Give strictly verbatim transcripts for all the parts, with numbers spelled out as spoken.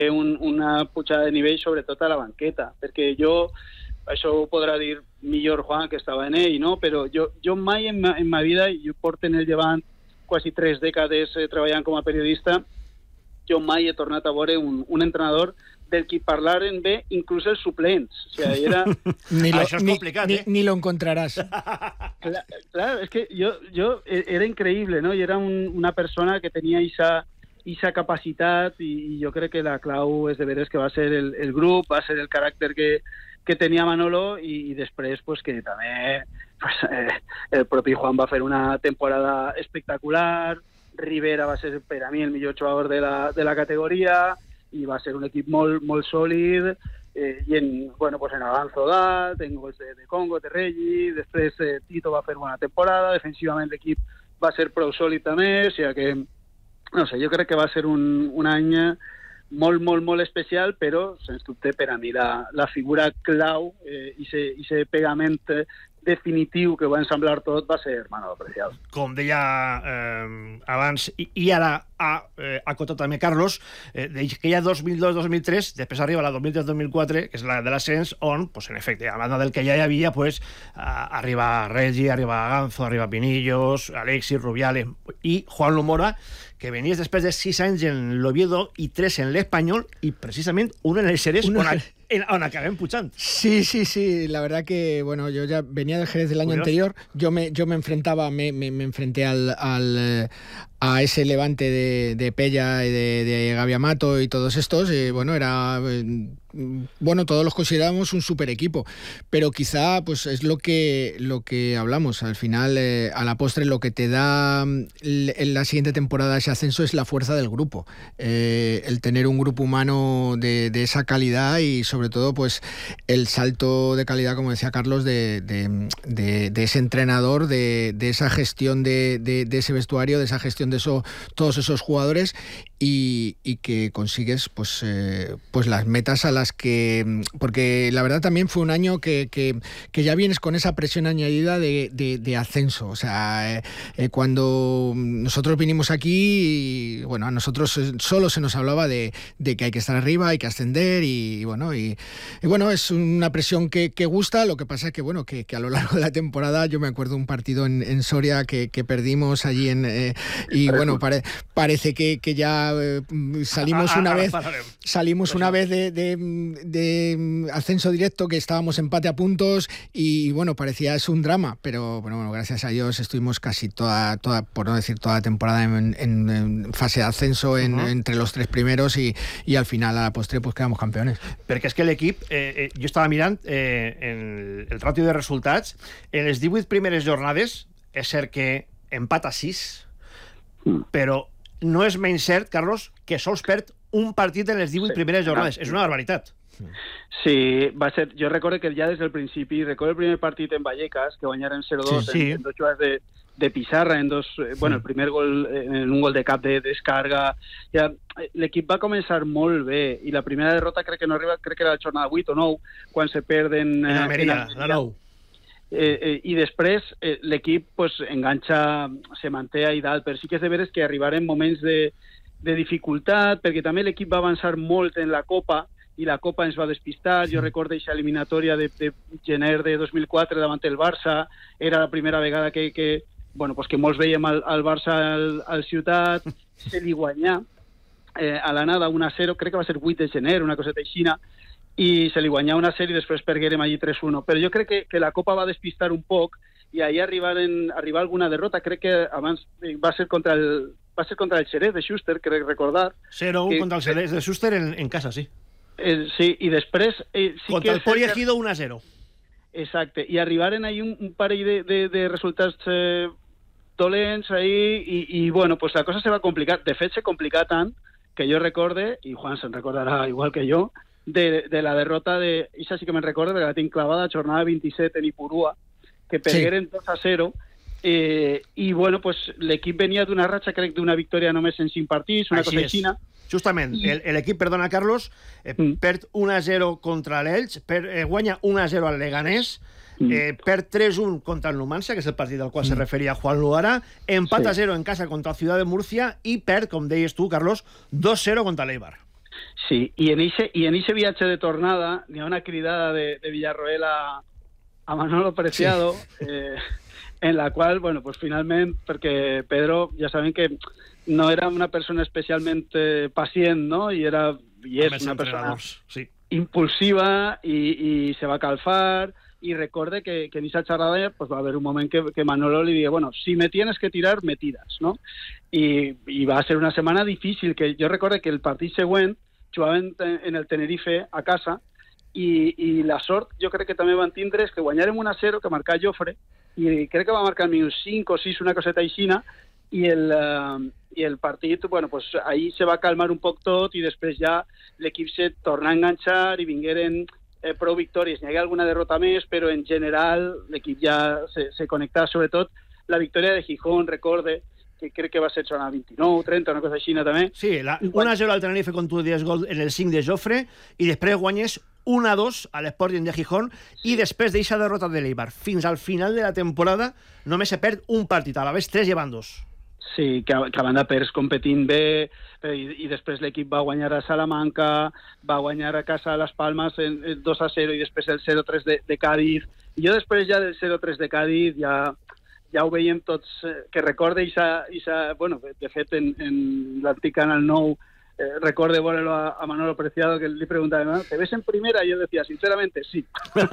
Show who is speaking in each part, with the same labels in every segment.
Speaker 1: un, una pujada de nivell sobretot a la banqueta, perquè jo, això ho podrà dir millor Juan, que estava en ell, no? Però jo, jo mai en ma, en ma vida, jo porto en el Llevant quasi tres dècades eh, treballant com a periodista, jo mai he tornat a veure un, un entrenador del que parlaren bé inclús els suplents. O sigui, era...
Speaker 2: ni lo,
Speaker 3: Això és complicat,
Speaker 2: ni,
Speaker 3: eh?
Speaker 2: Ni, ni lo encontraràs.
Speaker 1: Clar, clar, és que jo, jo era increïble, no? I era un, una persona que tenia esa, esa capacitat i, i jo crec que la clau és de veres que va ser el, el grup, va ser el caràcter que, que tenia Manolo i, i després pues, que també pues, eh, el propi Juan va fer una temporada espectacular, Rivera va ser per a mi el millor jugador de la, de la categoria i va ser un equip molt, molt sòlid, eh, i en, bueno, pues en Avanzo Dat, en gols de, de Congo, de Reggi, després eh, Tito va fer bona temporada, defensivament l'equip va ser prou sòlid també, o sigui que, no sé, jo crec que va ser un, un any molt, molt, molt especial, però, sens dubte, per a mi la, la figura clau eh, i ese pegament definitiu que va ensamblar tot va ser Manolo Preciado.
Speaker 3: Com deia eh, abans, i, i ara ha eh, acotat també Carlos, eh, d'aquella dos mil dos dos mil tres, després arriba la dos mil tres dos mil quatre, que és la de l'ascens, on, pues, en efecte, a banda del que ja hi havia, pues, uh, arriba Reggi, arriba Ganzo, arriba Pinillos, Alexis, Rubiales i Juan Lumora, que venies després de sis anys en l'Oviedo i tres en l'Espanyol i precisament un en el Xerès, on, a, en, on acabem pujant.
Speaker 2: Sí, sí, sí, la verdad que, bueno, yo ya venía del Jerez del año Curioso. anterior, yo me, yo me enfrentaba, me, me, me enfrenté al, al, a ese Levante de, de Pella y de, de Gavi Amato y todos estos, y bueno, era... bueno, todos los consideramos un super equipo, pero quizá pues es lo que lo que hablamos al final, eh, a la postre lo que te da en la siguiente temporada ese ascenso es la fuerza del grupo, eh, el tener un grupo humano de, de esa calidad y sobre todo pues el salto de calidad, como decía Carlos, de, de, de, de ese entrenador, de, de esa gestión de, de, de ese vestuario, de esa gestión de eso, todos esos jugadores y, y que consigues pues, eh, pues las metas a las que, porque la verdad también fue un año que, que, que ya vienes con esa presión añadida de, de, de ascenso, o sea, eh, eh, cuando nosotros vinimos aquí, y, bueno, a nosotros solo se nos hablaba de, de que hay que estar arriba, hay que ascender y, y bueno, y, y bueno, es una presión que, que gusta, lo que pasa es que bueno, que, que a lo largo de la temporada, yo me acuerdo un partido en, en Soria que, que perdimos allí en, eh, y bueno, pare, parece que, que ya eh, salimos una vez, salimos una vez de, de de ascenso directo, que estábamos empate a puntos y bueno, parecía es un drama, pero bueno, bueno gracias a Dios estuvimos casi toda, toda por no decir toda la temporada en, en, en fase de ascenso en, uh-huh. entre los tres primeros y, y al final a la postre pues quedamos campeones.
Speaker 3: Perquè és que l'equip, eh, eh, jo estava mirant eh, en el ràtio de resultats, en les divuit primeres jornades és cert que empat a sis, però no és menys cert, Carlos, que sols perd un partit en les divuit sí. primeres jornades. És una barbaritat.
Speaker 1: Sí, va ser... Jo recordo que ja des del principi, recordo el primer partit en Vallecas, que guanyaren zero dos sí, sí. En, en dos jugades de, de pissarra, en dos... Sí. Bueno, el primer gol, en un gol de cap de descarga... Ja, l'equip va començar molt bé, i la primera derrota crec que no arriba, crec que era la jornada vuit o nou, quan se perden...
Speaker 3: En Almeria, en la nou.
Speaker 1: Eh, eh, i després eh, l'equip pues, enganxa, se manté ahí dalt, però sí que és de veres que arribaren moments de, de dificultat, perquè també l'equip va avançar molt en la Copa, i la Copa ens va despistar. Sí. Jo recordo aquesta eliminatòria de, de gener de dos mil quatre davant el Barça, era la primera vegada que, que, bueno, pues que molts veiem al, al Barça al, al Ciutat, se li guanyà eh, a l'anada un a zero, crec que va ser vuit de gener, una coseta aixina, i se li guanyà una sèrie i després perguérem allí tres uno. Però jo crec que, que la Copa va despistar un poc i ahir arribaren, arribar alguna derrota, crec que abans va ser contra el, va ser contra el Xerès de Schuster, crec recordar.
Speaker 3: zero uno contra el Xerès de Schuster en, en casa, sí.
Speaker 1: Eh, sí, i després... Eh, sí
Speaker 3: contra
Speaker 1: que
Speaker 3: el Poli Ejido un a zero.
Speaker 1: Exacte, i arribaren ahí un, un parell de, de, de resultats eh, dolents ahí, i, i bueno, pues la cosa se va complicar. De fet, se complica tant que jo recorde, i Juan se'n recordarà igual que jo, de, de la derrota de... Ixa sí que me'n recordo, perquè la tinc clavada, jornada veintisiete en Ipurúa, que pergueren sí. dos a zero, eh, i bueno, pues l'equip venia d'una ratxa, crec, d'una victòria només en cinc partits, una
Speaker 3: Així
Speaker 1: cosa aixina.
Speaker 3: Justament, l'equip, perdona, Carlos, eh, mm. perd un a zero contra l'Elx, per, eh, guanya un a zero al Leganés, mm. eh, perd tres un contra el Numancia, que és el partit al qual mm. se referia Juan Luara, empat sí. a zero en casa contra el Ciudad de Murcia i perd, com deies tu, Carlos, dos a zero contra l'Eibar.
Speaker 1: Sí, i en ese, i en ese viatge de tornada n'hi ha una cridada de, de Villarroel a, a Manolo Preciado, sí. eh, en la qual, bueno, pues finalment, perquè Pedro, ja saben que no era una persona especialment eh, pacient, no? I era i és una persona
Speaker 3: sí.
Speaker 1: impulsiva i, i se va calfar, y recorde que, que en esa charrada pues va a haber un moment que, que Manolo le diga, bueno, si me tienes que tirar, me tiras, ¿no? I, i va ser una setmana difícil, que jo recorde que el partit següent jugaven en el Tenerife a casa, i, i la sort jo crec que també van tindre és que guanyarem un a zero, que marcà Jofre, i crec que va marcar minus cinc o sis, una coseta aixina, i el, uh, i el partit, bueno, pues ahí se va calmar un poc tot, i després ja l'equip se torna a enganxar, i vingueren eh, prou victòries. N'hi ha alguna derrota més, però en general l'equip ja se, se connecta, sobretot la victòria de Gijón, recorde, que crec que va ser a vint-i-nou, trenta, una cosa així també.
Speaker 3: Sí, la, un a zero al Tenerife con tu dies gol en el cinc de Jofre, i després guanyes un a dos a l'Sporting de Gijón, sí. I després d'eixa derrota de l'Eibar fins al final de la temporada només se perd un partit, a la vez tres llevan dos.
Speaker 1: Sí, que, que van de perds competint bé, i, i després l'equip va guanyar a Salamanca, va guanyar a casa a Las Palmas en, en dos a zero, i després el zero a tres de, de Cádiz. I jo després ja del zero a tres de Cádiz ja, ja ho veiem tots, eh, que recorde isa, isa, bueno, de fet en, en l'antic Canal nou, eh, recorde veure-lo a, a Manolo Preciado, que li preguntava, ¿te ves en primera? I ell decía, sinceramente, sí.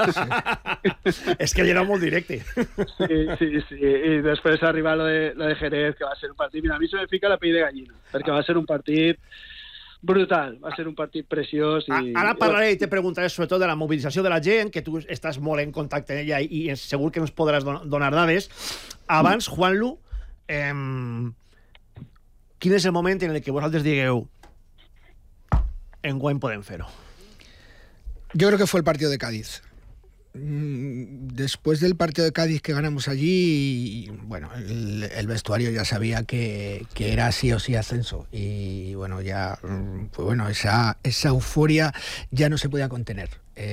Speaker 3: sí. És que ell era molt directe.
Speaker 1: Sí, sí, sí. I després arriba lo de, lo de Jerez, que va ser un partit... Mira, a mi se me fica la pell de gallina, perquè va ser un partit brutal, va ser un partit preciós. I...
Speaker 3: Ara parlaré i te preguntaré sobretot de la mobilització de la gent, que tu estàs molt en contacte amb ella i segur que ens podràs donar dades. Abans, Juanlu, eh, quin és el moment en el que vosaltres digueu enguany podem fer-ho?
Speaker 2: Yo creo que fue el partido de Cádiz. Después del partido de Cádiz que ganamos allí, bueno, el, el vestuario ya sabía que, que era sí o sí ascenso, y bueno, ya, pues bueno, esa, esa euforia ya no se podía contener.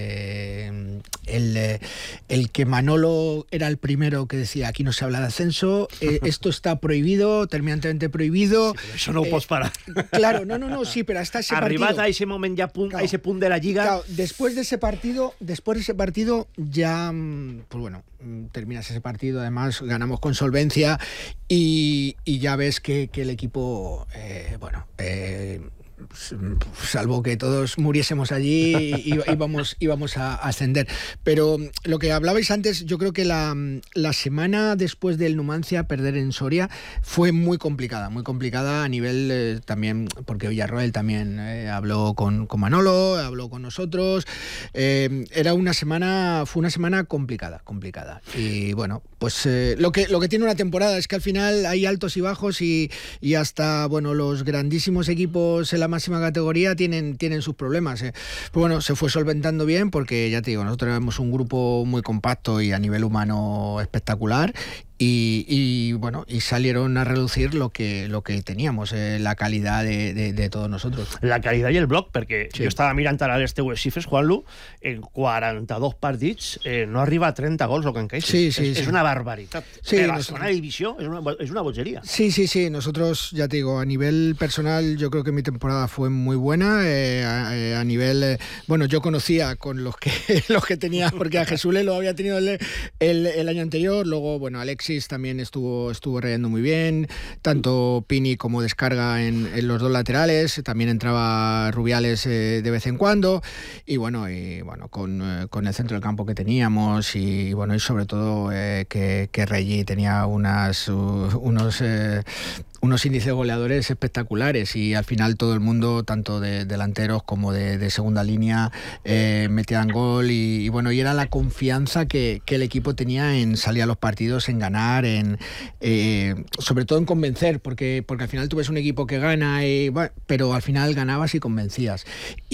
Speaker 2: Eh, el, el que Manolo era el primero que decía aquí no se habla de ascenso, eh, esto está prohibido, terminantemente prohibido.
Speaker 3: Sí, pero eso no ho eh, pots parar.
Speaker 2: Claro, no, no, no, sí, pero hasta ese
Speaker 3: Arribat
Speaker 2: partido.
Speaker 3: a ese moment ya punt, claro, a ese punt de la Lliga.
Speaker 2: Claro, después de ese partido, después de ese partido ya, pues bueno, terminas ese partido, además ganamos con solvencia y, y ya ves que, que el equipo, eh, bueno, eh, salvo que todos muriésemos allí, íbamos, íbamos a ascender. Pero lo que hablabais antes, yo creo que la, la semana después del Numancia perder en Soria fue muy complicada, muy complicada a nivel eh, también, porque Villarroel también eh, habló con, con Manolo, habló con nosotros. Eh, era una semana, fue una semana complicada, complicada. Y bueno, pues eh, lo que lo que tiene una temporada es que al final hay altos y bajos, y, y hasta bueno los grandísimos equipos en la máxima categoría tienen, tienen sus problemas. Eh. Pues bueno, se fue solventando bien porque, ya te digo, nosotros éramos un grupo muy compacto y a nivel humano espectacular. Y, y bueno, y salieron a relucir lo que, lo que teníamos, eh, la calidad de, de, de todos nosotros.
Speaker 3: La calidad i el bloc, perquè sí. Jo estava mirant ara les teues xifres, Juanlu, en quaranta-dos partits eh, no arriba a trenta gols o que encaixes.
Speaker 2: Sí, sí,
Speaker 3: és,
Speaker 2: sí.
Speaker 3: és una barbaritat.
Speaker 2: Sí,
Speaker 3: per la
Speaker 2: nosotros...
Speaker 3: segona divisió és una, és una bogería.
Speaker 2: Sí, sí, sí. Nosotros, ya te digo, a nivel personal, yo creo que mi temporada fue muy buena. Eh, a, a nivel, eh, bueno, yo conocía con los que los que tenía, porque a Jesús le lo había tenido el, el, el año anterior. Luego, bueno, Alexis también estuvo estuvo rayando muy bien, tanto Pini como Descarga en, en los dos laterales, también entraba Rubiales eh, de vez en cuando, y bueno, y bueno con, eh, con el centro del campo que teníamos, y bueno, y sobre todo eh, que, que Reggi tenía unas uh, unos eh, unos índices goleadores espectaculares, y al final todo el mundo, tanto de delanteros como de, de segunda línea, eh, metían gol, y, y bueno, y era la confianza que, que el equipo tenía en salir a los partidos, en ganar, en eh, sobre todo en convencer, porque, porque al final tú ves un equipo que gana, y, bueno, pero al final ganabas y convencías.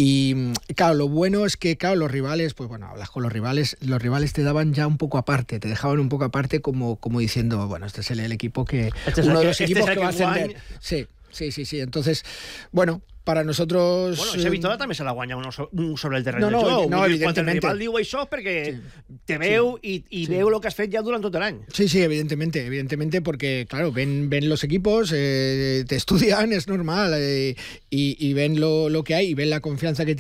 Speaker 2: Y claro, lo bueno es que, claro, los rivales, pues bueno, hablas con los rivales, los rivales te daban ya un poco aparte, te dejaban un poco aparte como, como diciendo, bueno, este es el, el equipo que,
Speaker 3: este es
Speaker 2: uno
Speaker 3: el
Speaker 2: de los
Speaker 3: que,
Speaker 2: equipos
Speaker 3: este
Speaker 2: que va a ascender. Sí. Sí, sí, sí. Entonces, bueno, para nosotros...
Speaker 3: Bueno, esa victòria també se la guanya un sobre el terreny
Speaker 2: no, no,
Speaker 3: de joc.
Speaker 2: No, evidentment.
Speaker 3: Quan el rival diu això és perquè sí. te veu sí. i, i sí. veu el que has fet ja durant tot l'any.
Speaker 2: Sí, sí, evidentemente, evidentemente, porque, claro, ven, ven los equipos, eh, te estudian, es normal, eh, y, y ven lo, lo que hay, y ven la confianza que